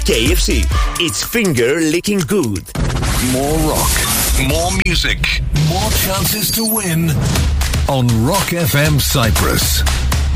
KFC. It's finger licking good. More rock, more music, more chances to win on Rock FM Cyprus.